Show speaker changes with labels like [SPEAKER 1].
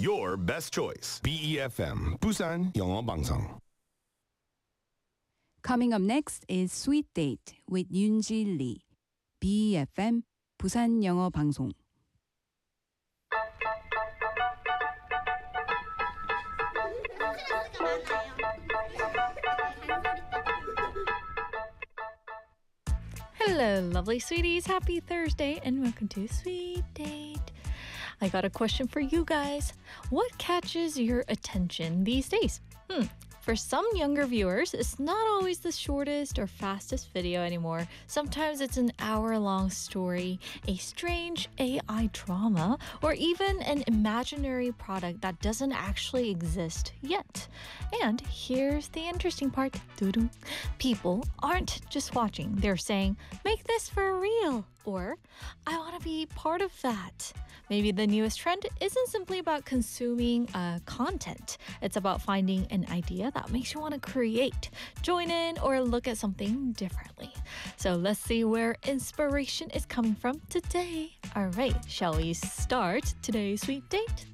[SPEAKER 1] your best choice. BEFM 부산 영어 방송.
[SPEAKER 2] Coming up next is Sweet Date with Yoonji Lee. BEFM 부산 영어 방송.
[SPEAKER 3] Hello, lovely sweeties. Happy Thursday and welcome to Sweet Date. I got a question for you guys. What catches your attention these days? For some younger viewers, it's not always the shortest or fastest video anymore. Sometimes it's an hour-long story, a strange AI drama, or even an imaginary product that doesn't actually exist yet. And here's the interesting part. People aren't just watching. They're saying, make this for real. Or, I want to be part of that. Maybe the newest trend isn't simply about consuming content. It's about finding an idea that makes you want to create, join in, or look at something differently. So let's see where inspiration is coming from today. All right, shall we start today's Sweet Date?